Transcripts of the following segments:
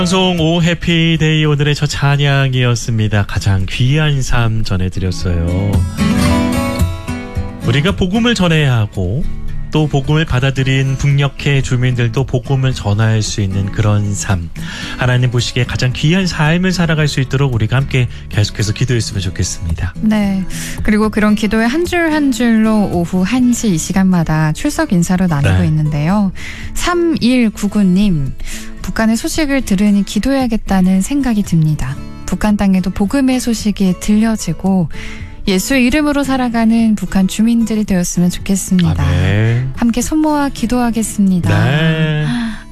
방송 오 해피데이 오늘의 첫 찬양이었습니다. 가장 귀한 삶 전해드렸어요. 우리가 복음을 전해야 하고 또 복음을 받아들인 북녘의 주민들도 복음을 전할 수 있는 그런 삶, 하나님 보시기에 가장 귀한 삶을 살아갈 수 있도록 우리가 함께 계속해서 기도했으면 좋겠습니다. 네, 그리고 그런 기도의 한 줄 한 줄로 오후 1시 이 시간마다 출석 인사로 나누고 있는데요. 3199님, 북한의 소식을 들으니 기도해야겠다는 생각이 듭니다. 북한 땅에도 복음의 소식이 들려지고 예수의 이름으로 살아가는 북한 주민들이 되었으면 좋겠습니다. 아멘. 함께 손 모아 기도하겠습니다. 네.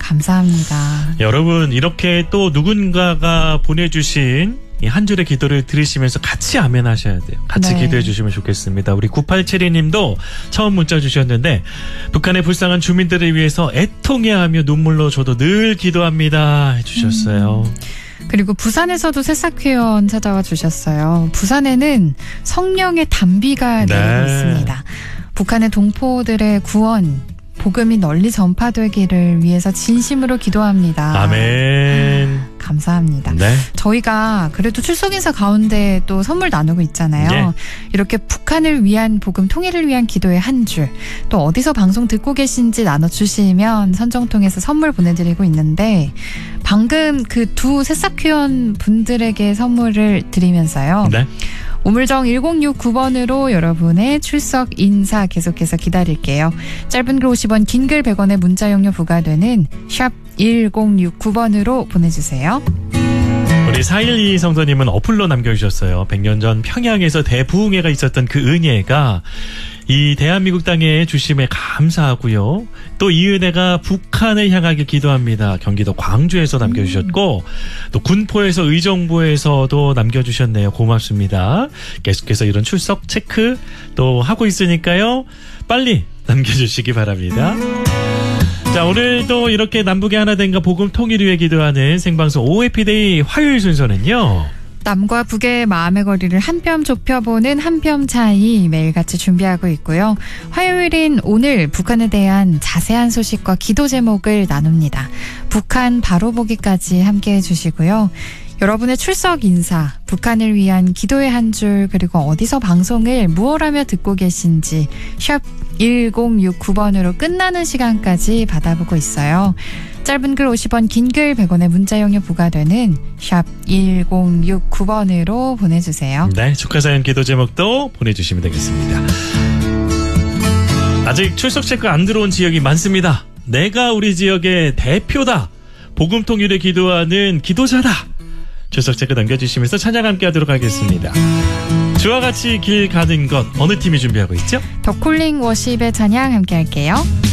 감사합니다. 여러분, 이렇게 또 누군가가 보내주신 이 한 줄의 기도를 들으시면서 같이 아멘 하셔야 돼요. 같이 기도해 주시면 좋겠습니다. 우리 9872님도 처음 문자 주셨는데, 북한의 불쌍한 주민들을 위해서 애통해야 하며 눈물로 저도 늘 기도합니다 해주셨어요. 그리고 부산에서도 새싹회원 찾아와 주셨어요. 부산에는 성령의 단비가 내리고 있습니다. 북한의 동포들의 구원, 복음이 널리 전파되기를 위해서 진심으로 기도합니다. 아멘. 감사합니다. 네. 저희가 그래도 출석 인사 가운데 또 선물 나누고 있잖아요. 네. 이렇게 북한을 위한 복음 통일을 위한 기도의 한 줄, 또 어디서 방송 듣고 계신지 나눠주시면 선정통해서 선물 보내드리고 있는데, 방금 그 두 새싹회원 분들에게 선물을 드리면서요. 네. 우물정 1069번으로 여러분의 출석 인사 계속해서 기다릴게요. 짧은 글 50원, 긴 글 100원의 문자 용료 부과되는 샵 1069번으로 보내주세요. 우리 412 성도님은 어플로 남겨주셨어요. 100년 전 평양에서 대부흥회가 있었던 그 은혜가 이 대한민국 땅에 주심에 감사하고요. 또 이 은혜가 북한을 향하길 기도합니다. 경기도 광주에서 남겨주셨고, 또 군포에서 의정부에서도 남겨주셨네요. 고맙습니다. 계속해서 이런 출석 체크 또 하고 있으니까요. 빨리 남겨주시기 바랍니다. 자, 오늘도 이렇게 남북의 하나된과 복음 통일을 위해 기도하는 생방송 오해피데이 화요일 순서는요. 남과 북의 마음의 거리를 한 뼘 좁혀보는 한 뼘 차이 매일같이 준비하고 있고요. 화요일인 오늘 북한에 대한 자세한 소식과 기도 제목을 나눕니다. 북한 바로 보기까지 함께해 주시고요. 여러분의 출석 인사, 북한을 위한 기도의 한 줄, 그리고 어디서 방송을 무엇하며 듣고 계신지 샵 1069번으로 끝나는 시간까지 받아보고 있어요. 짧은 글 50원, 긴 글 100원의 문자 용료 부과되는 샵 1069번으로 보내주세요. 네, 축하사연 기도 제목도 보내주시면 되겠습니다. 아직 출석 체크 안 들어온 지역이 많습니다. 내가 우리 지역의 대표다. 복음 통일에 기도하는 기도자다. 출석 체크 남겨주시면서 찬양 함께 하도록 하겠습니다. 주와 같이 길 가는 것, 어느 팀이 준비하고 있죠? 더 콜링 워십의 찬양 함께 할게요.